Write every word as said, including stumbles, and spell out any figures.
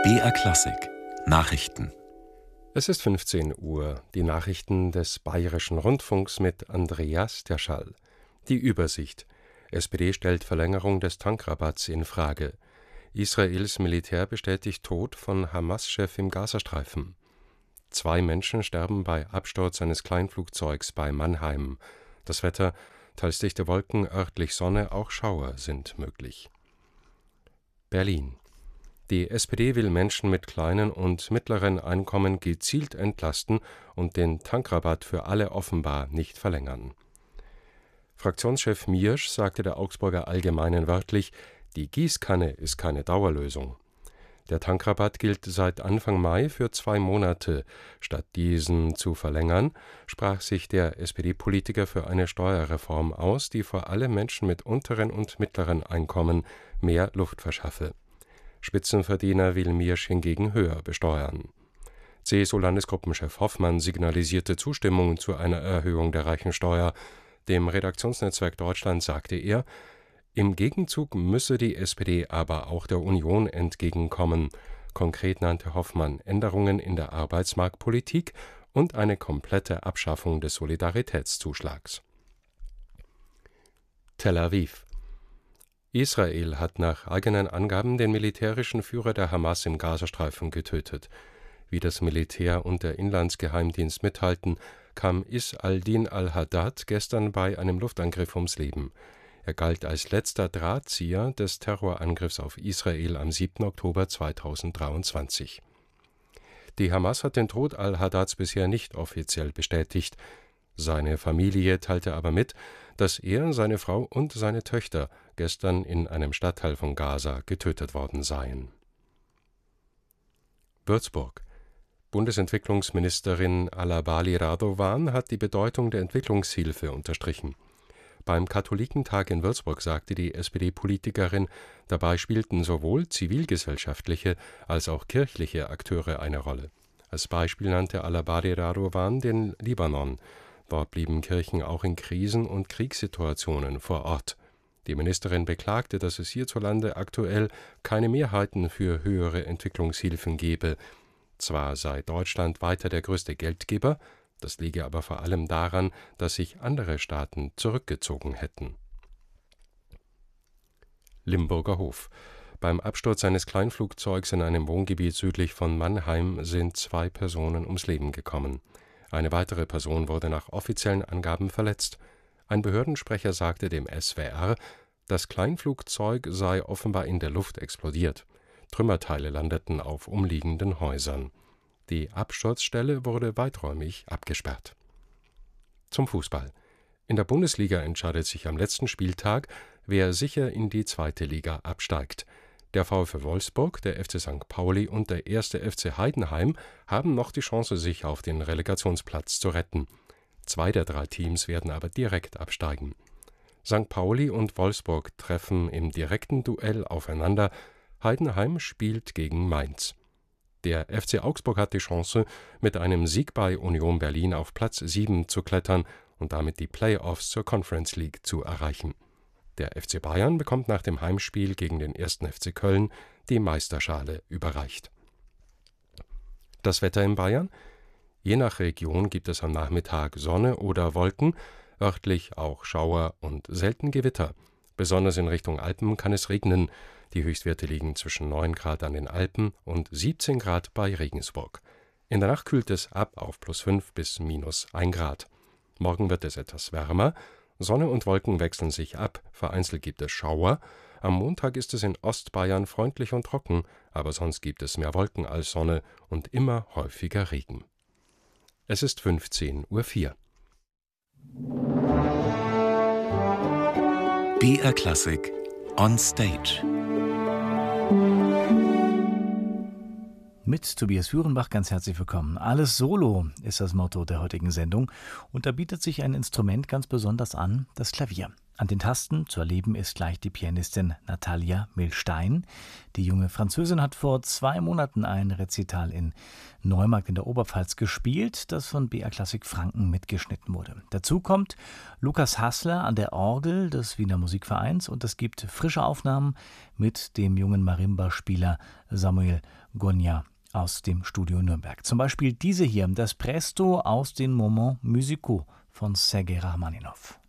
B R Klassik Nachrichten. Es ist fünfzehn Uhr. Die Nachrichten des Bayerischen Rundfunks mit Andreas Terschall. Die Übersicht. S P D stellt Verlängerung des Tankrabatts in Frage. Israels Militär bestätigt Tod von Hamas-Chef im Gazastreifen. Zwei Menschen sterben bei Absturz eines Kleinflugzeugs bei Mannheim. Das Wetter: teils dichte Wolken, örtlich Sonne, auch Schauer sind möglich. Berlin. Die S P D will Menschen mit kleinen und mittleren Einkommen gezielt entlasten und den Tankrabatt für alle offenbar nicht verlängern. Fraktionschef Miersch sagte der Augsburger Allgemeinen wörtlich: Die Gießkanne ist keine Dauerlösung. Der Tankrabatt gilt seit Anfang Mai für zwei Monate. Statt diesen zu verlängern, sprach sich der S P D-Politiker für eine Steuerreform aus, die vor allem Menschen mit unteren und mittleren Einkommen mehr Luft verschaffe. Spitzenverdiener will Miersch hingegen höher besteuern. C S U-Landesgruppenchef Hoffmann signalisierte Zustimmung zu einer Erhöhung der Reichensteuer. Dem Redaktionsnetzwerk Deutschland sagte er, im Gegenzug müsse die S P D aber auch der Union entgegenkommen. Konkret nannte Hoffmann Änderungen in der Arbeitsmarktpolitik und eine komplette Abschaffung des Solidaritätszuschlags. Tel Aviv. Israel hat nach eigenen Angaben den militärischen Führer der Hamas im Gazastreifen getötet. Wie das Militär und der Inlandsgeheimdienst mitteilten, kam Is al-Din al-Haddad gestern bei einem Luftangriff ums Leben. Er galt als letzter Drahtzieher des Terrorangriffs auf Israel am siebten Oktober zweitausenddreiundzwanzig. Die Hamas hat den Tod al-Haddads bisher nicht offiziell bestätigt. Seine Familie teilte aber mit, dass er, seine Frau und seine Töchter gestern in einem Stadtteil von Gaza getötet worden seien. Würzburg. Bundesentwicklungsministerin Alabali Radovan hat die Bedeutung der Entwicklungshilfe unterstrichen. Beim Katholikentag in Würzburg sagte die S P D-Politikerin, dabei spielten sowohl zivilgesellschaftliche als auch kirchliche Akteure eine Rolle. Als Beispiel nannte Alabali Radovan den Libanon. Dort blieben Kirchen auch in Krisen- und Kriegssituationen vor Ort. Die Ministerin beklagte, dass es hierzulande aktuell keine Mehrheiten für höhere Entwicklungshilfen gebe. Zwar sei Deutschland weiter der größte Geldgeber, das liege aber vor allem daran, dass sich andere Staaten zurückgezogen hätten. Limburger Hof. Beim Absturz eines Kleinflugzeugs in einem Wohngebiet südlich von Mannheim sind zwei Personen ums Leben gekommen. Eine weitere Person wurde nach offiziellen Angaben verletzt. Ein Behördensprecher sagte dem S W R, das Kleinflugzeug sei offenbar in der Luft explodiert. Trümmerteile landeten auf umliegenden Häusern. Die Absturzstelle wurde weiträumig abgesperrt. Zum Fußball. In der Bundesliga entscheidet sich am letzten Spieltag, wer sicher in die zweite Liga absteigt. Der VfL Wolfsburg, der F C Sankt Pauli und der erste F C Heidenheim haben noch die Chance, sich auf den Relegationsplatz zu retten. Zwei der drei Teams werden aber direkt absteigen. Sankt Pauli und Wolfsburg treffen im direkten Duell aufeinander. Heidenheim spielt gegen Mainz. Der F C Augsburg hat die Chance, mit einem Sieg bei Union Berlin auf Platz sieben zu klettern und damit die Play-offs zur Conference League zu erreichen. Der F C Bayern bekommt nach dem Heimspiel gegen den ersten F C Köln die Meisterschale überreicht. Das Wetter in Bayern? Je nach Region gibt es am Nachmittag Sonne oder Wolken, örtlich auch Schauer und selten Gewitter. Besonders in Richtung Alpen kann es regnen. Die Höchstwerte liegen zwischen neun Grad an den Alpen und siebzehn Grad bei Regensburg. In der Nacht kühlt es ab auf plus fünf bis minus ein Grad. Morgen wird es etwas wärmer. Sonne und Wolken wechseln sich ab, vereinzelt gibt es Schauer. Am Montag ist es in Ostbayern freundlich und trocken, aber sonst gibt es mehr Wolken als Sonne und immer häufiger Regen. Es ist fünfzehn Uhr vier. B R Klassik on Stage. Mit Tobias Führenbach ganz herzlich willkommen. Alles Solo ist das Motto der heutigen Sendung und da bietet sich ein Instrument ganz besonders an, das Klavier. An den Tasten zu erleben ist gleich die Pianistin Natalia Milstein. Die junge Französin hat vor zwei Monaten ein Rezital in Neumarkt in der Oberpfalz gespielt, das von B R Klassik Franken mitgeschnitten wurde. Dazu kommt Lukas Hassler an der Orgel des Wiener Musikvereins und es gibt frische Aufnahmen mit dem jungen Marimba-Spieler Samuel Gonja aus dem Studio Nürnberg. Zum Beispiel diese hier, das Presto aus den Moments musicaux von Sergei Rachmaninov.